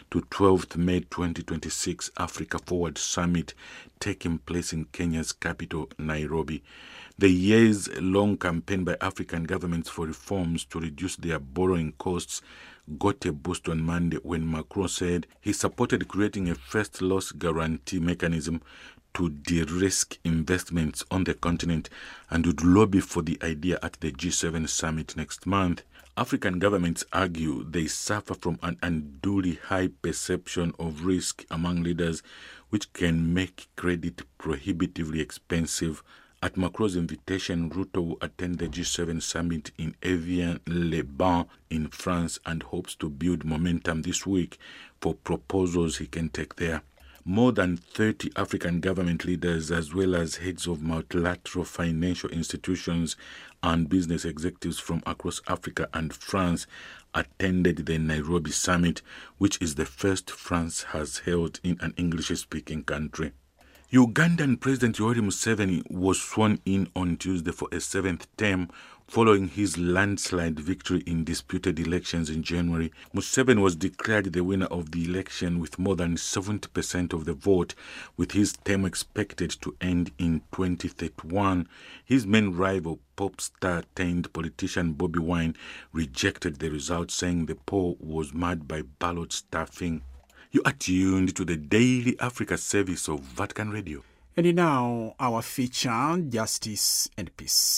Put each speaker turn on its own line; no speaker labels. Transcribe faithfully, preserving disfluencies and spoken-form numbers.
to twelfth May twenty twenty-six Africa Forward Summit taking place in Kenya's capital, Nairobi. The years-long campaign by African governments for reforms to reduce their borrowing costs got a boost on Monday when Macron said he supported creating a first loss guarantee mechanism to de-risk investments on the continent and would lobby for the idea at the G seven summit next month. African governments argue they suffer from an unduly high perception of risk among leaders, which can make credit prohibitively expensive. At Macron's invitation, Ruto will attend the G seven summit in Evian-les-Bains in France and hopes to build momentum this week for proposals he can take there. More than thirty African government leaders, as well as heads of multilateral financial institutions and business executives from across Africa and France, attended the Nairobi summit, which is the first France has held in an English-speaking country. Ugandan President Yoweri Museveni was sworn in on Tuesday for a seventh term following his landslide victory in disputed elections in January. Museveni was declared the winner of the election with more than seventy percent of the vote, with his term expected to end in twenty thirty-one. His main rival, pop star-turned politician Bobi Wine, rejected the result, saying the poll was marred by ballot stuffing. You are tuned to the Daily Africa service of Vatican Radio.
And now, our feature, Justice and Peace.